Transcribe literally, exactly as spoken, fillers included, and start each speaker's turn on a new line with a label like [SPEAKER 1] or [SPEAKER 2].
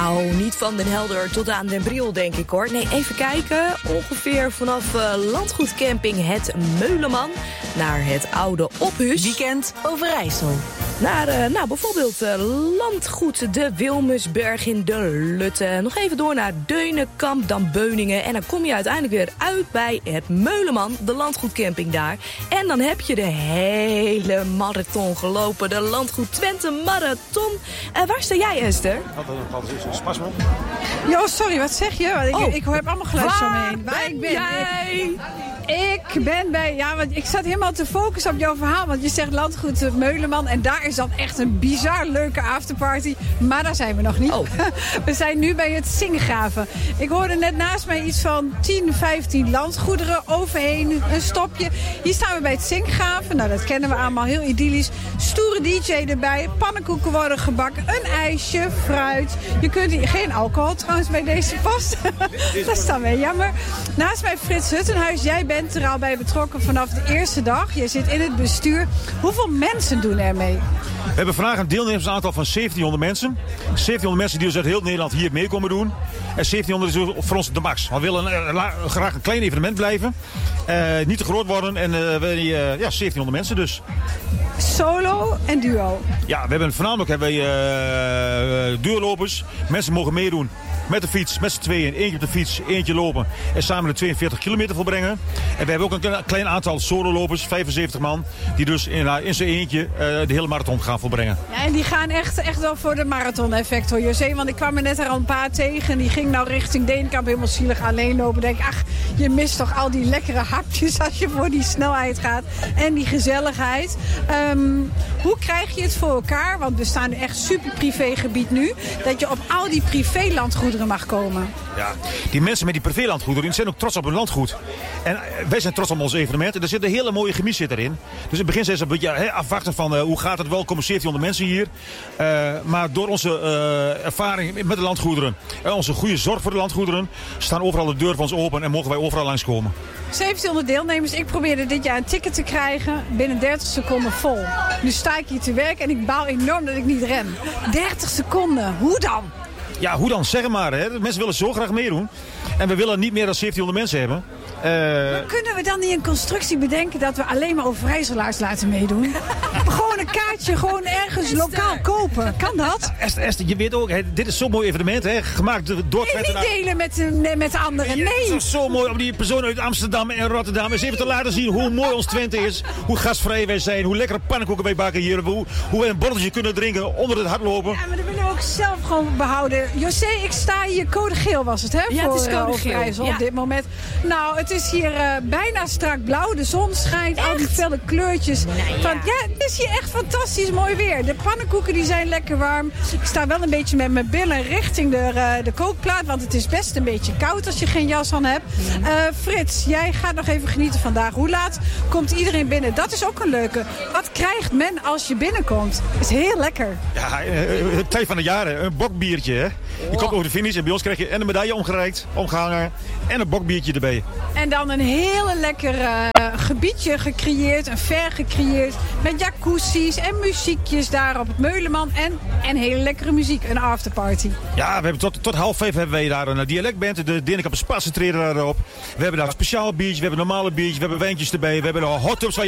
[SPEAKER 1] Nou, niet van Den Helder tot aan Den Briel, denk ik hoor. Nee, even kijken. Ongeveer vanaf uh, landgoedcamping Het Meuleman naar het oude Ophus.
[SPEAKER 2] Weekend Overijssel.
[SPEAKER 1] Naar, uh, nou, bijvoorbeeld uh, landgoed de Wilmusberg in de Lutte. Nog even door naar Deunenkamp, dan Beuningen. En dan kom je uiteindelijk weer uit bij Het Meuleman, de landgoedcamping daar. En dan heb je de hele marathon gelopen, de Landgoed Twente Marathon. Uh, waar sta jij, Esther?
[SPEAKER 3] Dat is een spasme.
[SPEAKER 4] Jo, sorry, wat zeg je? Ik,
[SPEAKER 1] Oh.
[SPEAKER 4] ik heb allemaal geluid om me heen.
[SPEAKER 1] Waar ben
[SPEAKER 4] ik ben
[SPEAKER 1] jij?
[SPEAKER 4] Ik ben bij, ja, want ik zat helemaal te focussen op jouw verhaal. Want je zegt landgoed Meuleman en daar is dan echt een bizar leuke afterparty. Maar daar zijn we nog niet.
[SPEAKER 1] Oh.
[SPEAKER 4] We zijn nu bij het Zingraven. Ik hoorde net naast mij iets van tien, vijftien landgoederen overheen. Een stopje. Hier staan we bij het Zingraven. Nou, dat kennen we allemaal heel idyllisch. Stoere D J erbij. Pannenkoeken worden gebakken. Een ijsje, fruit. Je kunt hier, geen alcohol trouwens bij deze post. Dat is dan weer jammer. Naast mij Frits Huttenhuis. Jij bent er al bij betrokken vanaf de eerste dag. Je zit in het bestuur. Hoeveel mensen doen er mee?
[SPEAKER 3] We hebben vandaag een deelnemersaantal van zeventienhonderd mensen. zeventienhonderd mensen die dus uit heel Nederland hier mee komen doen. En zeventienhonderd is voor ons de max. We willen uh, la, graag een klein evenement blijven. Uh, niet te groot worden. En uh, we, uh, ja, zeventienhonderd mensen dus.
[SPEAKER 4] Solo en duo.
[SPEAKER 3] Ja, we hebben voornamelijk hebben wij, uh, duurlopers. Mensen mogen meedoen met de fiets, met z'n tweeën. Eentje op de fiets, eentje lopen. En samen de tweeënveertig kilometer volbrengen. En we hebben ook een klein aantal sololopers, vijfenzeventig man. Die dus in, uh, in zijn eentje uh, de hele marathon gaan volbrengen.
[SPEAKER 4] Ja, en die gaan echt, echt wel voor de marathon-effect hoor, José. Want ik kwam er net er al een paar tegen. Die ging nou richting Deenkamp helemaal zielig alleen lopen. Denk, ach, je mist toch al die lekkere hapjes als je voor die snelheid gaat. En die gezelligheid. Um, hoe krijg je het voor elkaar? Want we staan echt super privégebied nu. Dat je op al die privélandgoederen mag komen.
[SPEAKER 3] Ja, die mensen met die privélandgoederen die zijn ook trots op hun landgoed. En wij zijn trots op ons evenement. En er zit een hele mooie chemie zit erin. Dus in het begin zijn ze een beetje hè, afwachten van uh, hoe gaat het wel. Komen zeventienhonderd mensen hier. Uh, maar door onze uh, ervaring met de landgoederen en onze goede zorg voor de landgoederen staan overal de deuren van ons open en mogen wij overal langskomen.
[SPEAKER 4] zeventienhonderd deelnemers. Ik probeerde dit jaar een ticket te krijgen. Binnen dertig seconden vol. Nu sta ik hier te werk en ik baal enorm dat ik niet ren. dertig seconden. Hoe dan?
[SPEAKER 3] Ja, hoe dan? Zeg maar. Hè. De mensen willen zo graag meedoen. En we willen niet meer dan zeventienhonderd mensen hebben. Uh,
[SPEAKER 4] maar kunnen we dan niet een constructie bedenken dat we alleen maar Overijsselaars laten meedoen? Gewoon een kaartje, gewoon ergens Esther. Lokaal kopen. Kan dat?
[SPEAKER 3] Esther, Esther, je weet ook, hè, dit is zo'n mooi evenement, hè, gemaakt door Twente.
[SPEAKER 4] Nee, niet delen met, de, met anderen, nee.
[SPEAKER 3] Het is zo mooi om die personen uit Amsterdam en Rotterdam eens even te laten zien hoe mooi ons Twente is. Hoe gastvrij wij zijn, hoe lekkere pannenkoeken wij bakken hier. Hoe, hoe wij een borreltje kunnen drinken onder het hardlopen.
[SPEAKER 4] Ja, maar dat willen we ook zelf gewoon behouden. José, ik sta hier, code geel was het, hè?
[SPEAKER 1] Ja,
[SPEAKER 4] voor,
[SPEAKER 1] het is code
[SPEAKER 4] Overijssel
[SPEAKER 1] geel.
[SPEAKER 4] op dit moment. Nou, het is hier uh, bijna strak blauw. De zon schijnt, echt? Al die felle kleurtjes.
[SPEAKER 1] Nou, ja.
[SPEAKER 4] Van, ja, het is hier echt fantastisch mooi weer. De pannenkoeken die zijn lekker warm. Ik sta wel een beetje met mijn billen richting de, uh, de kookplaat. Want het is best een beetje koud als je geen jas aan hebt. Uh, Frits, jij gaat nog even genieten vandaag. Hoe laat komt iedereen binnen? Dat is ook een leuke. Wat krijgt men als je binnenkomt? Is heel lekker.
[SPEAKER 3] Ja, uh, het tijd van de jaren. Een bokbiertje, hè. Je komt over de finish en bij ons krijg je en een medaille omgereikt, omgehangen en een bokbiertje erbij.
[SPEAKER 4] En dan een hele lekker uh, gebiedje gecreëerd, een ver gecreëerd met jacuzzi's en muziekjes daar op het Meuleman en, en hele lekkere muziek, een afterparty.
[SPEAKER 3] Ja, we hebben tot, tot half vijf hebben wij daar een dialectband, de Deenkamp Spaatse treden daarop. We hebben daar een speciaal biertje, we hebben normale biertjes, we hebben wijntjes erbij, we hebben een hot tubs waar